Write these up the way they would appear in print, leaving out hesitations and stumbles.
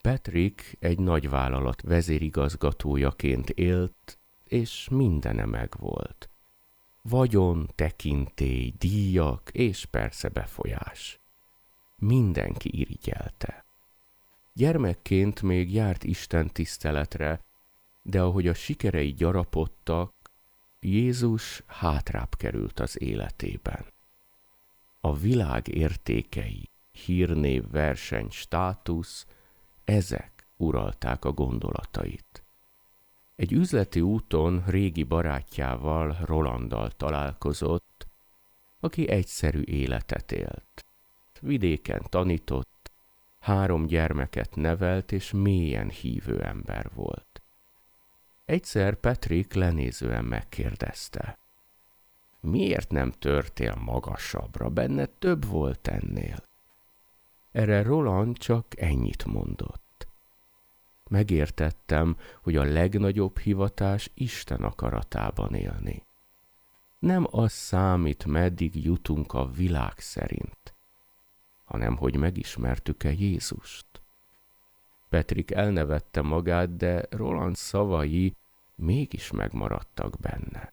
Patrick egy nagyvállalat vezérigazgatójaként élt, és mindene megvolt. Vagyon, tekintély, díjak és persze befolyás. Mindenki irigyelte. Gyermekként még járt Isten tiszteletre, de ahogy a sikerei gyarapodtak, Jézus hátrább került az életében. A világ értékei, hírnév, verseny, státusz, ezek uralták a gondolatait. Egy üzleti úton régi barátjával, Rolanddal találkozott, aki egyszerű életet élt. Vidéken tanított, 3 gyermeket nevelt és mélyen hívő ember volt. Egyszer Patrick lenézően megkérdezte: miért nem törtél magasabbra, benned több volt ennél? Erre Roland csak ennyit mondott: megértettem, hogy a legnagyobb hivatás Isten akaratában élni. Nem az számít, meddig jutunk a világ szerint, hanem hogy megismertük-e Jézust. Patrick elnevette magát, de Roland szavai mégis megmaradtak benne.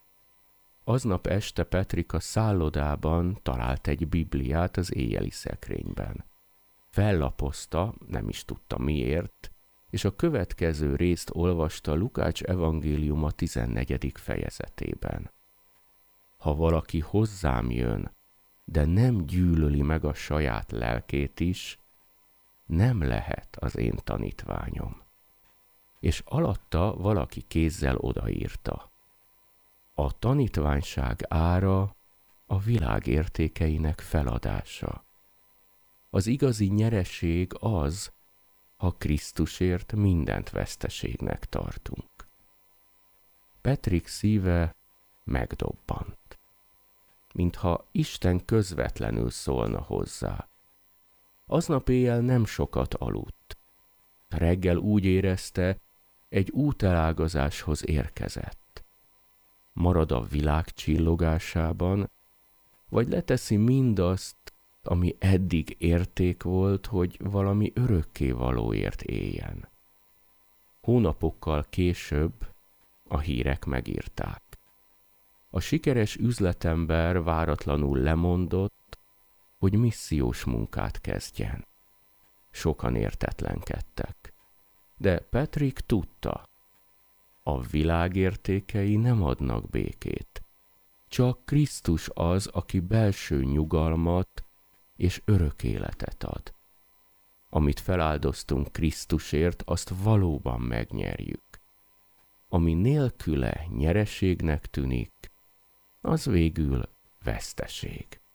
Aznap este Patrick a szállodában talált egy Bibliát az éjjeli szekrényben. Fellapozta, nem is tudta miért, és a következő részt olvasta Lukács evangéliuma 14. fejezetében. Ha valaki hozzám jön, de nem gyűlöli meg a saját lelkét is, nem lehet az én tanítványom. És alatta valaki kézzel odaírta: a tanítványság ára a világ értékeinek feladása. Az igazi nyereség az, ha Krisztusért mindent veszteségnek tartunk. Patrick szíve megdobbant, mintha Isten közvetlenül szólna hozzá. Aznap éjjel nem sokat aludt. Reggel úgy érezte, egy útelágazáshoz érkezett. Marad a világ csillogásában, vagy leteszi mindazt, ami eddig érték volt, hogy valami örökkévalóért éljen. Hónapokkal később a hírek megírták. A sikeres üzletember váratlanul lemondott, hogy missziós munkát kezdjen. Sokan értetlenkedtek, de Patrick tudta, a világ értékei nem adnak békét. Csak Krisztus az, aki belső nyugalmat és örök életet ad. Amit feláldoztunk Krisztusért, azt valóban megnyerjük. Ami nélküle nyereségnek tűnik, az végül veszteség.